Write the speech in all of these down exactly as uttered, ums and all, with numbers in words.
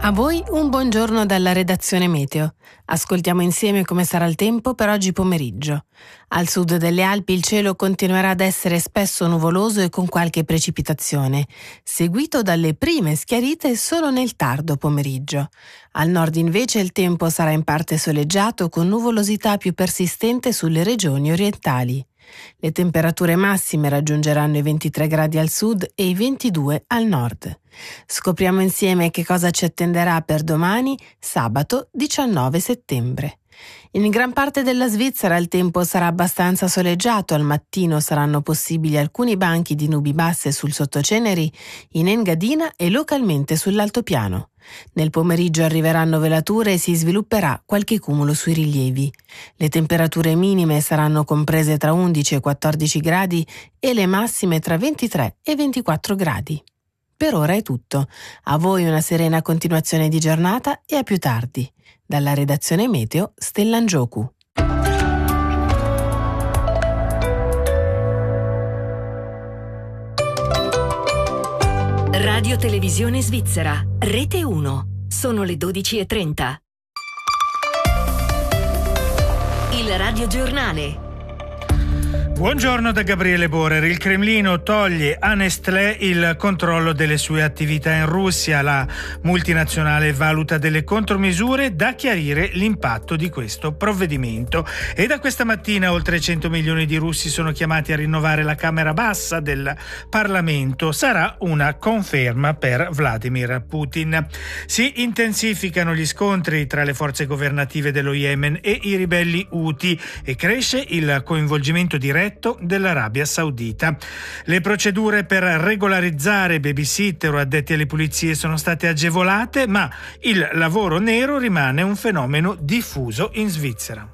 A voi un buongiorno dalla redazione Meteo. Ascoltiamo insieme come sarà il tempo per oggi pomeriggio. Al sud delle Alpi il cielo continuerà ad essere spesso nuvoloso e con qualche precipitazione, seguito dalle prime schiarite solo nel tardo pomeriggio. Al nord invece il tempo sarà in parte soleggiato con nuvolosità più persistente sulle regioni orientali. Le temperature massime raggiungeranno i ventitré gradi al sud e i ventidue al nord. Scopriamo insieme che cosa ci attenderà per domani, sabato diciannove settembre. In gran parte della Svizzera il tempo sarà abbastanza soleggiato, al mattino saranno possibili alcuni banchi di nubi basse sul sottoceneri, in Engadina e localmente sull'altopiano. Nel pomeriggio arriveranno velature e si svilupperà qualche cumulo sui rilievi. Le temperature minime saranno comprese tra undici e quattordici gradi e le massime tra ventitré e ventiquattro gradi. Per ora è tutto. A voi una serena continuazione di giornata e a più tardi. Dalla redazione Meteo, Stella Ngioku. Radio Televisione Svizzera, Rete uno. Sono le dodici e trenta. Il Radio Giornale. Buongiorno da Gabriele Borer. Il Cremlino toglie a Nestlé il controllo delle sue attività in Russia. La multinazionale valuta delle contromisure, da chiarire l'impatto di questo provvedimento. E da questa mattina oltre cento milioni di russi sono chiamati a rinnovare la Camera Bassa del Parlamento. Sarà una conferma per Vladimir Putin. Si intensificano gli scontri tra le forze governative dello Yemen e i ribelli Houthi e cresce il coinvolgimento diretto dell'Arabia Saudita. Le procedure per regolarizzare babysitter o addetti alle pulizie sono state agevolate, ma il lavoro nero rimane un fenomeno diffuso in Svizzera.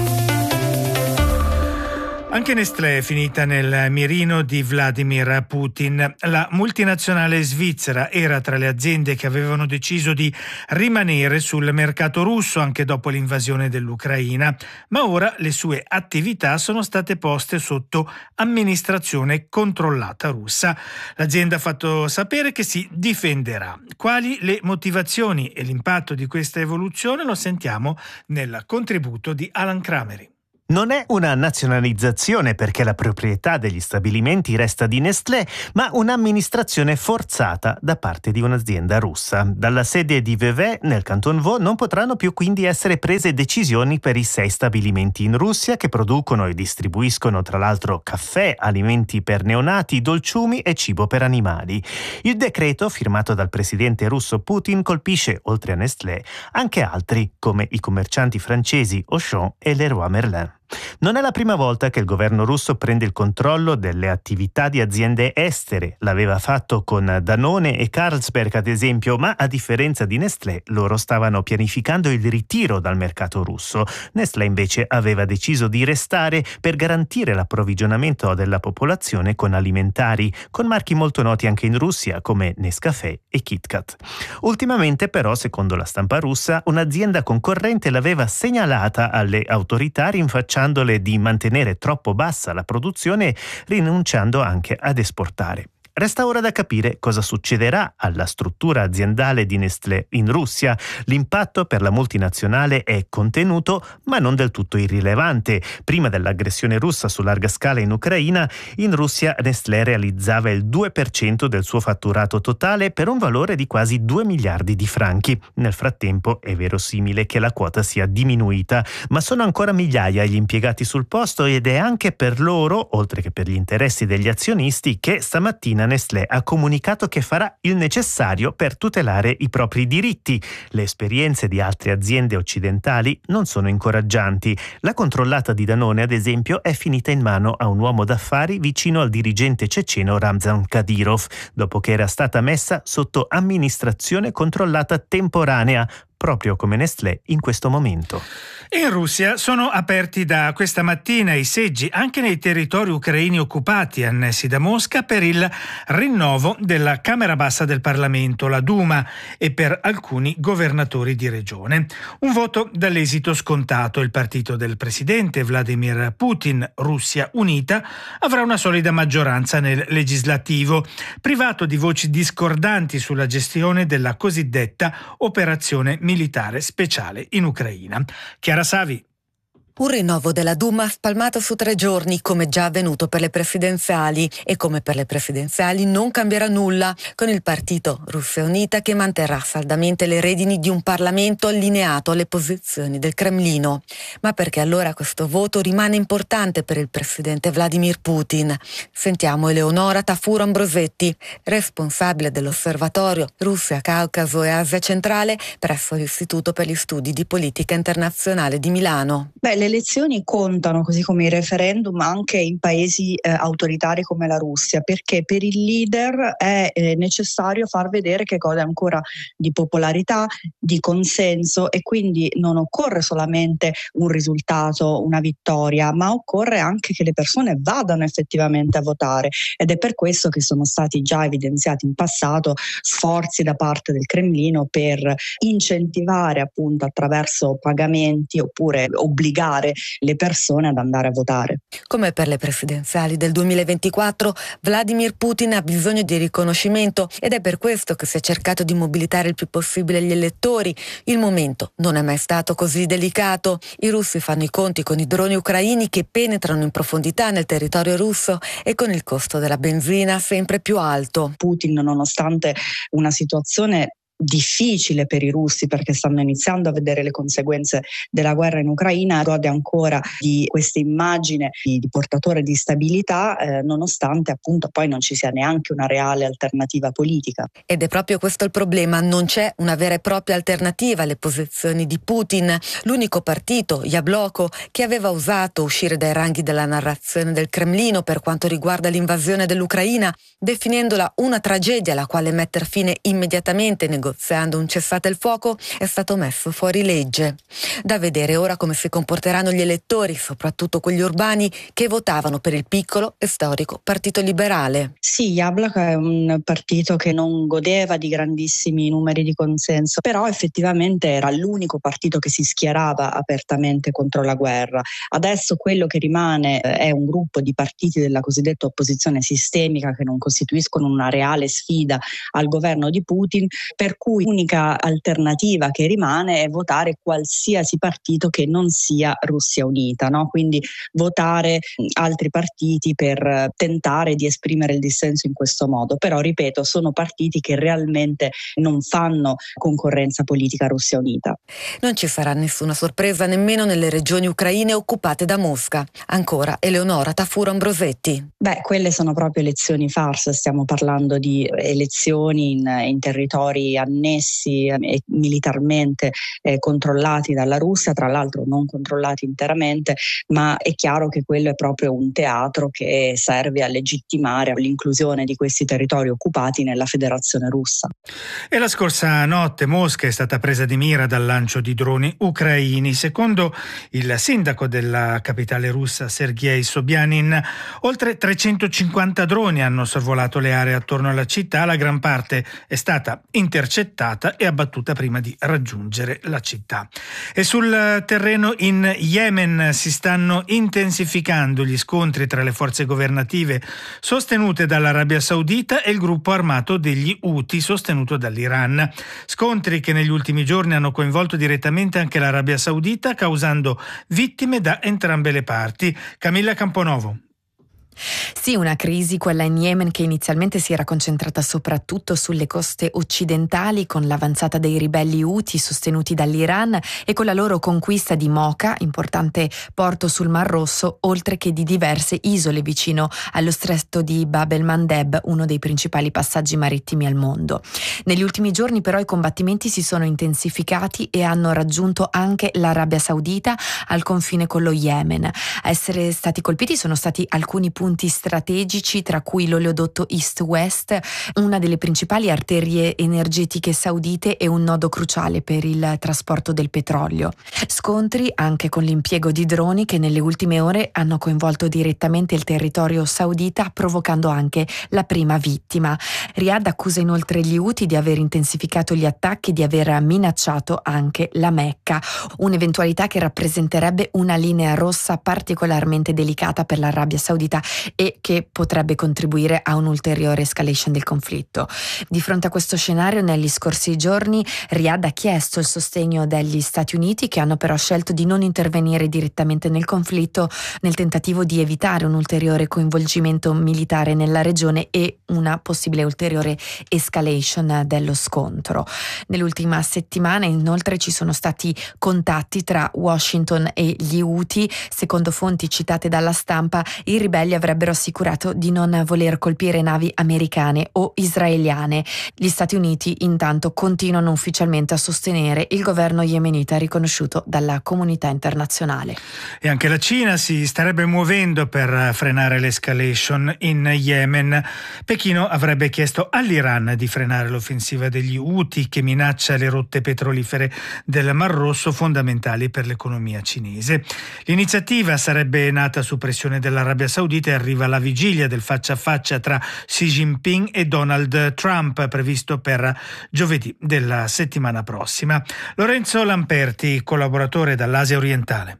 Anche Nestlé è finita nel mirino di Vladimir Putin. La multinazionale svizzera era tra le aziende che avevano deciso di rimanere sul mercato russo anche dopo l'invasione dell'Ucraina, ma ora le sue attività sono state poste sotto amministrazione controllata russa. L'azienda ha fatto sapere che si difenderà. Quali le motivazioni e l'impatto di questa evoluzione lo sentiamo nel contributo di Alan Crameri. Non è una nazionalizzazione perché la proprietà degli stabilimenti resta di Nestlé, ma un'amministrazione forzata da parte di un'azienda russa. Dalla sede di Vevey, nel Canton Vaud, non potranno più quindi essere prese decisioni per i sei stabilimenti in Russia che producono e distribuiscono tra l'altro caffè, alimenti per neonati, dolciumi e cibo per animali. Il decreto, firmato dal presidente russo Putin, colpisce, oltre a Nestlé, anche altri, come i commercianti francesi Auchan e Leroy Merlin. Non è la prima volta che il governo russo prende il controllo delle attività di aziende estere. L'aveva fatto con Danone e Carlsberg, ad esempio, ma a differenza di Nestlé, loro stavano pianificando il ritiro dal mercato russo. Nestlé invece aveva deciso di restare per garantire l'approvvigionamento della popolazione con alimentari, con marchi molto noti anche in Russia come Nescafè e KitKat. Ultimamente però, secondo la stampa russa, un'azienda concorrente l'aveva segnalata alle autorità rinfacciandole di mantenere troppo bassa la produzione, rinunciando anche ad esportare. Resta ora da capire cosa succederà alla struttura aziendale di Nestlé in Russia. L'impatto per la multinazionale è contenuto, ma non del tutto irrilevante. Prima dell'aggressione russa su larga scala in Ucraina, in Russia Nestlé realizzava il due per cento del suo fatturato totale per un valore di quasi due miliardi di franchi. Nel frattempo è verosimile che la quota sia diminuita, ma sono ancora migliaia gli impiegati sul posto ed è anche per loro, oltre che per gli interessi degli azionisti, che stamattina Nestlé ha comunicato che farà il necessario per tutelare i propri diritti. Le esperienze di altre aziende occidentali non sono incoraggianti. La controllata di Danone, ad esempio, è finita in mano a un uomo d'affari vicino al dirigente ceceno Ramzan Kadyrov, dopo che era stata messa sotto amministrazione controllata temporanea, proprio come Nestlé in questo momento. In Russia sono aperti da questa mattina i seggi anche nei territori ucraini occupati annessi da Mosca per il rinnovo della Camera Bassa del Parlamento, la Duma, e per alcuni governatori di regione. Un voto dall'esito scontato. Il partito del presidente Vladimir Putin, Russia Unita, avrà una solida maggioranza nel legislativo, privato di voci discordanti sulla gestione della cosiddetta operazione militare speciale in Ucraina. Chiara Savi. Un rinnovo della Duma spalmato su tre giorni, come già avvenuto per le presidenziali, e come per le presidenziali non cambierà nulla, con il partito Russia Unita che manterrà saldamente le redini di un Parlamento allineato alle posizioni del Cremlino. Ma perché allora questo voto rimane importante per il presidente Vladimir Putin? Sentiamo Eleonora Tafur-Ambrosetti, responsabile dell'osservatorio Russia, Caucaso e Asia Centrale presso l'Istituto per gli Studi di Politica Internazionale di Milano. Beh, le elezioni contano, così come i referendum, anche in paesi eh, autoritari come la Russia, perché per il leader è eh, necessario far vedere che cosa è ancora di popolarità, di consenso, e quindi non occorre solamente un risultato, una vittoria, ma occorre anche che le persone vadano effettivamente a votare, ed è per questo che sono stati già evidenziati in passato sforzi da parte del Cremlino per incentivare, appunto, attraverso pagamenti oppure obbligare le persone ad andare a votare. Come per le presidenziali del duemilaventiquattro, Vladimir Putin ha bisogno di riconoscimento ed è per questo che si è cercato di mobilitare il più possibile gli elettori. Il momento non è mai stato così delicato. I russi fanno i conti con i droni ucraini che penetrano in profondità nel territorio russo e con il costo della benzina sempre più alto. Putin, nonostante una situazione difficile per i russi, perché stanno iniziando a vedere le conseguenze della guerra in Ucraina, gode ancora di questa immagine di, di portatore di stabilità, eh, nonostante appunto poi non ci sia neanche una reale alternativa politica. Ed è proprio questo il problema, non c'è una vera e propria alternativa alle posizioni di Putin. L'unico partito, Yabloko, che aveva osato uscire dai ranghi della narrazione del Cremlino per quanto riguarda l'invasione dell'Ucraina, definendola una tragedia alla quale mettere fine immediatamente negoziando un cessate il fuoco, è stato messo fuori legge. Da vedere ora come si comporteranno gli elettori, soprattutto quelli urbani, che votavano per il piccolo e storico Partito Liberale. Sì, Yabloko è un partito che non godeva di grandissimi numeri di consenso, però effettivamente era l'unico partito che si schierava apertamente contro la guerra. Adesso quello che rimane è un gruppo di partiti della cosiddetta opposizione sistemica che non costituiscono una reale sfida al governo di Putin, per cui l'unica alternativa che rimane è votare qualsiasi partito che non sia Russia Unita, no? Quindi votare altri partiti per tentare di esprimere il dissenso in questo modo. Però, ripeto, sono partiti che realmente non fanno concorrenza politica a Russia Unita. Non ci sarà nessuna sorpresa nemmeno nelle regioni ucraine occupate da Mosca. Ancora Eleonora Tafur-Ambrosetti. Beh, quelle sono proprio elezioni farsa, stiamo parlando di elezioni in, in territori annessi e militarmente eh, controllati dalla Russia, tra l'altro non controllati interamente, ma è chiaro che quello è proprio un teatro che serve a legittimare l'inclusione di questi territori occupati nella Federazione Russa. E la scorsa notte Mosca è stata presa di mira dal lancio di droni ucraini. Secondo il sindaco della capitale russa, Sergei Sobyanin, oltre trecentocinquanta droni hanno sorvolato le aree attorno alla città, la gran parte è stata intercettata e abbattuta prima di raggiungere la città. E sul terreno in Yemen si stanno intensificando gli scontri tra le forze governative sostenute dall'Arabia Saudita e il gruppo armato degli Houthi sostenuto dall'Iran. Scontri che negli ultimi giorni hanno coinvolto direttamente anche l'Arabia Saudita, causando vittime da entrambe le parti. Camilla Camponovo. Sì, una crisi, quella in Yemen, che inizialmente si era concentrata soprattutto sulle coste occidentali con l'avanzata dei ribelli Houthi sostenuti dall'Iran e con la loro conquista di Mocha, importante porto sul Mar Rosso, oltre che di diverse isole vicino allo stretto di Bab el-Mandeb, uno dei principali passaggi marittimi al mondo. Negli ultimi giorni però i combattimenti si sono intensificati e hanno raggiunto anche l'Arabia Saudita al confine con lo Yemen. A essere stati colpiti sono stati alcuni punti punti strategici, tra cui l'oleodotto East-West, una delle principali arterie energetiche saudite e un nodo cruciale per il trasporto del petrolio. Scontri anche con l'impiego di droni che nelle ultime ore hanno coinvolto direttamente il territorio saudita, provocando anche la prima vittima. Riyadh accusa inoltre gli Houthi di aver intensificato gli attacchi e di aver minacciato anche la Mecca, un'eventualità che rappresenterebbe una linea rossa particolarmente delicata per l'Arabia Saudita e che potrebbe contribuire a un'ulteriore escalation del conflitto. Di fronte a questo scenario, negli scorsi giorni Riyadh ha chiesto il sostegno degli Stati Uniti, che hanno però scelto di non intervenire direttamente nel conflitto nel tentativo di evitare un ulteriore coinvolgimento militare nella regione e una possibile ulteriore escalation dello scontro. Nell'ultima settimana inoltre ci sono stati contatti tra Washington e gli Houthi. Secondo fonti citate dalla stampa, i ribelli avrebbero assicurato di non voler colpire navi americane o israeliane. Gli Stati Uniti intanto continuano ufficialmente a sostenere il governo yemenita riconosciuto dalla comunità internazionale. E anche la Cina si starebbe muovendo per frenare l'escalation in Yemen. Pechino avrebbe chiesto all'Iran di frenare l'offensiva degli Houthi, che minaccia le rotte petrolifere del Mar Rosso fondamentali per l'economia cinese. L'iniziativa sarebbe nata su pressione dell'Arabia Saudita e arriva alla vigilia del faccia a faccia tra Xi Jinping e Donald Trump, previsto per giovedì della settimana prossima. Lorenzo Lamperti, collaboratore dall'Asia orientale.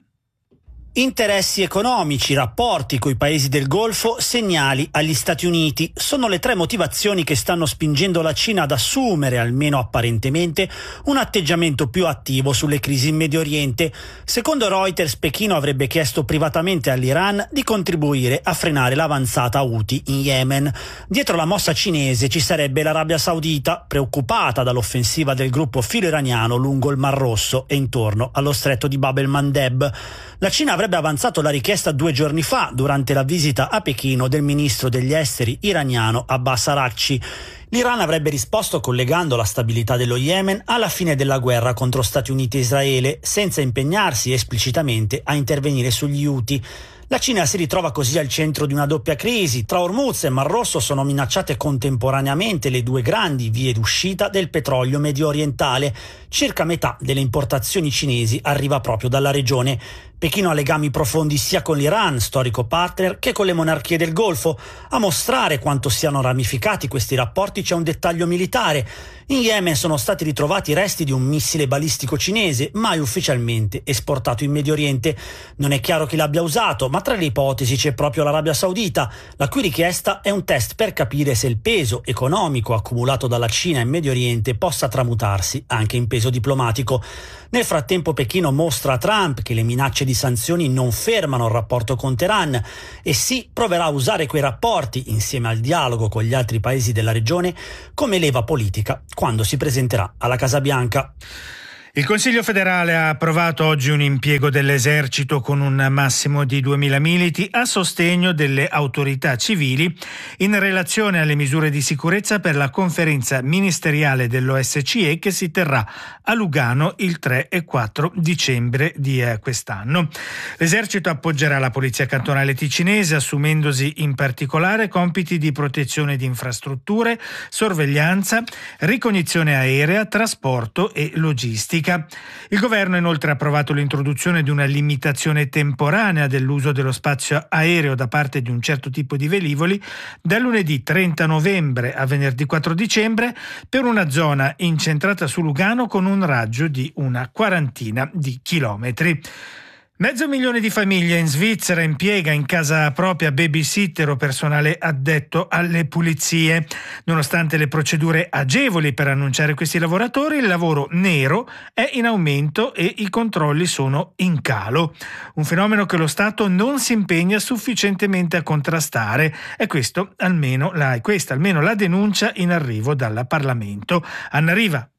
Interessi economici, rapporti coi paesi del Golfo, segnali agli Stati Uniti. Sono le tre motivazioni che stanno spingendo la Cina ad assumere, almeno apparentemente, un atteggiamento più attivo sulle crisi in Medio Oriente. Secondo Reuters, Pechino avrebbe chiesto privatamente all'Iran di contribuire a frenare l'avanzata Houthi in Yemen. Dietro la mossa cinese ci sarebbe l'Arabia Saudita, preoccupata dall'offensiva del gruppo filo-iraniano lungo il Mar Rosso e intorno allo stretto di Bab el-Mandeb. La Cina avrebbe avanzato la richiesta due giorni fa durante la visita a Pechino del ministro degli esteri iraniano Abbas Araghchi. L'Iran avrebbe risposto collegando la stabilità dello Yemen alla fine della guerra contro Stati Uniti e Israele, senza impegnarsi esplicitamente a intervenire sugli Houthi. La Cina si ritrova così al centro di una doppia crisi. Tra Hormuz e Mar Rosso sono minacciate contemporaneamente le due grandi vie d'uscita del petrolio medio orientale. Circa metà delle importazioni cinesi arriva proprio dalla regione. Pechino ha legami profondi sia con l'Iran, storico partner, che con le monarchie del Golfo. A mostrare quanto siano ramificati questi rapporti c'è un dettaglio militare. In Yemen sono stati ritrovati i resti di un missile balistico cinese, mai ufficialmente esportato in Medio Oriente. Non è chiaro chi l'abbia usato, ma tra le ipotesi c'è proprio l'Arabia Saudita, la cui richiesta è un test per capire se il peso economico accumulato dalla Cina in Medio Oriente possa tramutarsi anche in peso diplomatico. Nel frattempo Pechino mostra a Trump che le minacce di sanzioni non fermano il rapporto con Teheran e sì, proverà a usare quei rapporti, insieme al dialogo con gli altri paesi della regione, come leva politica quando si presenterà alla Casa Bianca. Il Consiglio federale ha approvato oggi un impiego dell'esercito con un massimo di duemila militi a sostegno delle autorità civili in relazione alle misure di sicurezza per la conferenza ministeriale dell'O S C E che si terrà a Lugano il tre e quattro dicembre di quest'anno. L'esercito appoggerà la polizia cantonale ticinese, assumendosi in particolare compiti di protezione di infrastrutture, sorveglianza, ricognizione aerea, trasporto e logistica. Il governo inoltre ha approvato l'introduzione di una limitazione temporanea dell'uso dello spazio aereo da parte di un certo tipo di velivoli da lunedì trenta novembre a venerdì quattro dicembre per una zona incentrata su Lugano con un raggio di una quarantina di chilometri. Mezzo milione di famiglie in Svizzera impiega in casa propria babysitter o personale addetto alle pulizie. Nonostante le procedure agevoli per annunciare questi lavoratori, il lavoro nero è in aumento e i controlli sono in calo. Un fenomeno che lo Stato non si impegna sufficientemente a contrastare. È questo almeno la, questa almeno la denuncia in arrivo dal Parlamento. Anna Riva.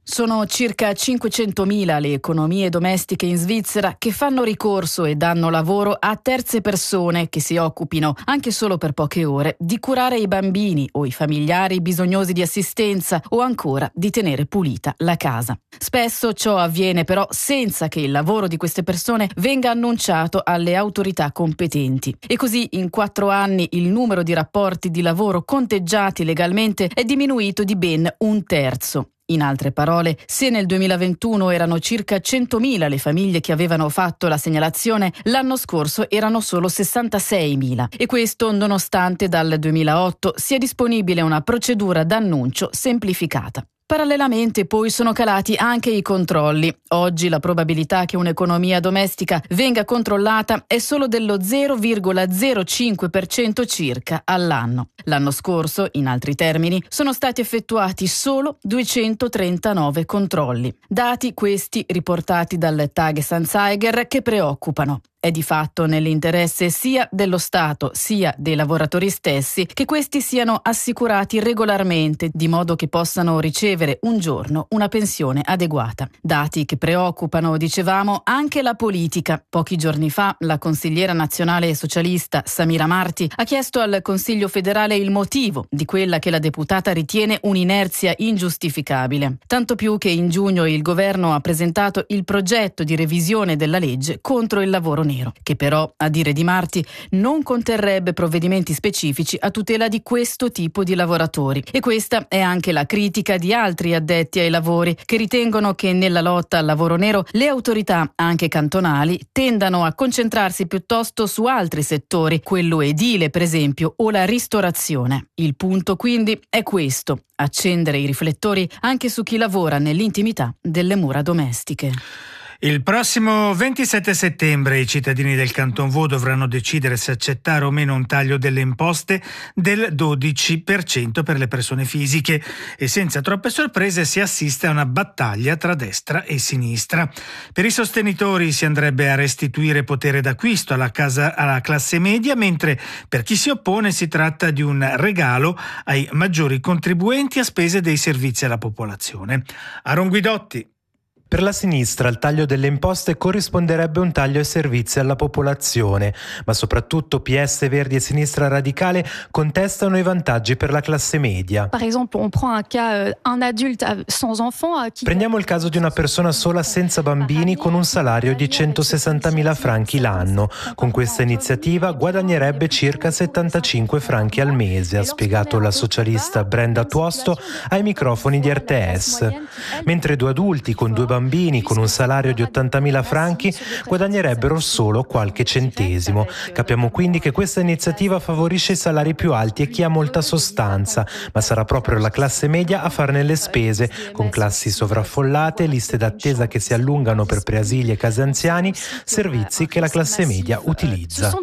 Sono circa cinquecentomila le economie domestiche in Svizzera che fanno ricorso e danno lavoro a terze persone che si occupino, anche solo per poche ore, di curare i bambini o i familiari bisognosi di assistenza o ancora di tenere pulita la casa. Spesso ciò avviene però senza che il lavoro di queste persone venga annunciato alle autorità competenti. E così in quattro anni il numero di rapporti di lavoro conteggiati legalmente è diminuito di ben un terzo. In altre parole, se nel duemilaventuno erano circa centomila le famiglie che avevano fatto la segnalazione, l'anno scorso erano solo sessantaseimila. E questo nonostante dal duemilaotto sia disponibile una procedura d'annuncio semplificata. Parallelamente poi sono calati anche i controlli. Oggi la probabilità che un'economia domestica venga controllata è solo dello zero virgola zero cinque per cento circa all'anno. L'anno scorso, in altri termini, sono stati effettuati solo duecentotrentanove controlli. Dati questi riportati dal Tagesanzeiger che preoccupano. È di fatto nell'interesse sia dello Stato sia dei lavoratori stessi che questi siano assicurati regolarmente, di modo che possano ricevere un giorno una pensione adeguata. Dati che preoccupano, dicevamo, anche la politica. Pochi giorni fa la consigliera nazionale socialista Samira Marti ha chiesto al Consiglio federale il motivo di quella che la deputata ritiene un'inerzia ingiustificabile. Tanto più che in giugno il governo ha presentato il progetto di revisione della legge contro il lavoro nero, che però, a dire di Marti, non conterrebbe provvedimenti specifici a tutela di questo tipo di lavoratori. E questa è anche la critica di altri addetti ai lavori, che ritengono che nella lotta al lavoro nero le autorità, anche cantonali, tendano a concentrarsi piuttosto su altri settori, quello edile per esempio, o la ristorazione. Il punto quindi è questo: accendere i riflettori anche su chi lavora nell'intimità delle mura domestiche. Il prossimo ventisette settembre i cittadini del Canton Vaud dovranno decidere se accettare o meno un taglio delle imposte del dodici per cento per le persone fisiche e senza troppe sorprese si assiste a una battaglia tra destra e sinistra. Per i sostenitori si andrebbe a restituire potere d'acquisto alla, casa, alla classe media, mentre per chi si oppone si tratta di un regalo ai maggiori contribuenti a spese dei servizi alla popolazione. Aaron Guidotti. Per la sinistra il taglio delle imposte corrisponderebbe a un taglio ai servizi alla popolazione, ma soprattutto P S, Verdi e Sinistra Radicale contestano i vantaggi per la classe media. Par exemple, on prend un cas, un adulte sans enfant. Prendiamo il caso di una persona sola senza bambini con un salario di centosessantamila franchi l'anno. Con questa iniziativa guadagnerebbe circa settantacinque franchi al mese, ha spiegato la socialista Brenda Tuosto ai microfoni di R T S. Mentre due adulti con due bambini bambini con un salario di ottantamila franchi guadagnerebbero solo qualche centesimo. Capiamo quindi che questa iniziativa favorisce i salari più alti e chi ha molta sostanza, ma sarà proprio la classe media a farne le spese, con classi sovraffollate, liste d'attesa che si allungano per preasili e case anziani, servizi che la classe media utilizza.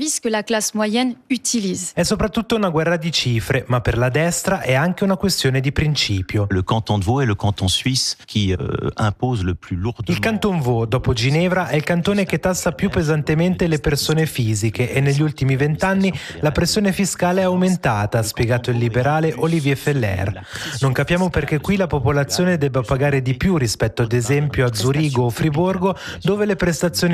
È soprattutto una guerra di cifre, ma per la destra è anche una questione di principio. Le canton de Vaud è il canton suisse che uh, impose Il Canton Vaud, dopo Ginevra, è il cantone che tassa più pesantemente le persone fisiche e negli ultimi vent'anni la pressione fiscale è aumentata, ha spiegato il liberale Olivier Feller. Non capiamo perché qui la popolazione debba pagare di più rispetto ad esempio a Zurigo o Friburgo, dove le prestazioni